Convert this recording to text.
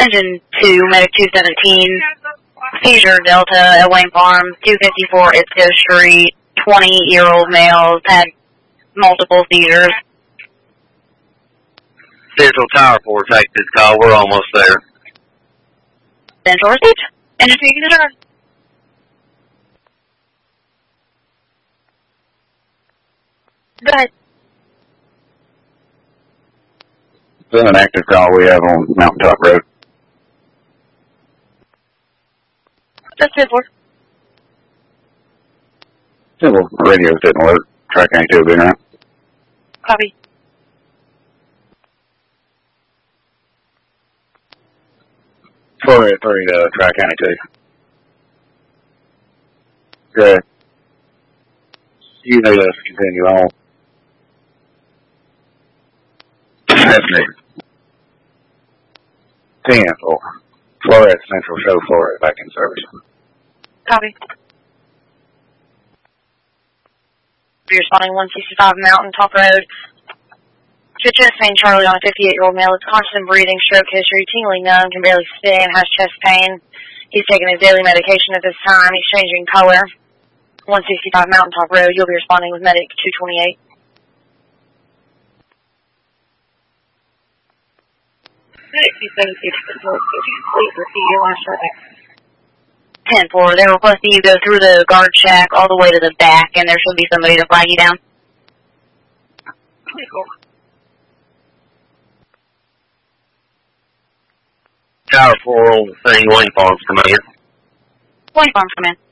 Engine 2, Medic 217, seizure Delta at Wayne Farm, 254 Isco Street, 20-year-old male, had multiple seizures. Central Tower 4, take this call. We're almost there. Central received. Engine 2, you can Go ahead. This is an active call we have on Mountaintop Road. That's 10-4. Civil radio didn't alert. Tri-County 2 being around. Copy. Florida 3 to Tri-County 2. Good. You need us to continue on. That's me. 10-4. Florida Central show Florida back in service. Copy. You're responding 165 Mountain Top Road. Chest pain, Charlie, on a 58-year-old male with constant breathing, stroke history, tingling numb, can barely stand, has chest pain. He's taking his daily medication at this time. He's changing color. 165 Mountain Top Road. You'll be responding with Medic 228. Medic 276, please repeat your last word. 10-4. They're requesting you go through the guard shack all the way to the back, and there should be somebody to flag you down. Tower 4 on the scene, Wayne Farms, come in. Wayne Farms, come in.